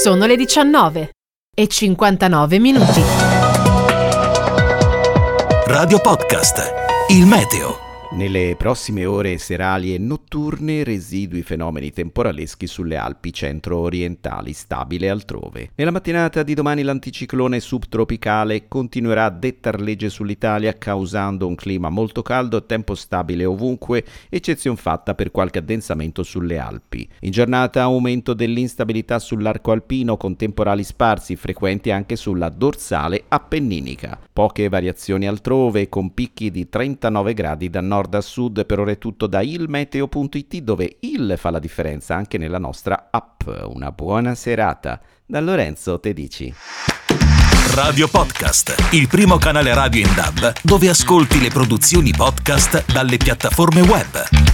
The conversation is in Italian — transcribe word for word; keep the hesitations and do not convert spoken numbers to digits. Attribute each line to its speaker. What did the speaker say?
Speaker 1: Sono le diciannove e cinquantanove minuti.
Speaker 2: Radio Podcast, il meteo.
Speaker 3: Nelle prossime ore serali e notturne residui fenomeni temporaleschi sulle Alpi centro-orientali, stabile altrove. Nella mattinata di domani l'anticiclone subtropicale continuerà a dettar legge sull'Italia, causando un clima molto caldo e tempo stabile ovunque, eccezion fatta per qualche addensamento sulle Alpi. In giornata aumento dell'instabilità sull'arco alpino con temporali sparsi, frequenti anche sulla dorsale appenninica. Poche variazioni altrove con picchi di trentanove gradi da nord a sud. Per ora è tutto da il meteo punto it, dove il fa la differenza anche nella nostra app. Una buona serata da Lorenzo Tedici.
Speaker 2: Radio Podcast, il primo canale radio in D A B dove ascolti le produzioni podcast dalle piattaforme web.